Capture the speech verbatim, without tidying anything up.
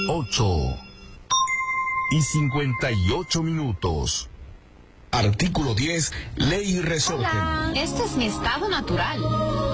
ocho y cincuenta y ocho minutos. Artículo diez, Ley y Resorte. Hola, este es mi estado natural.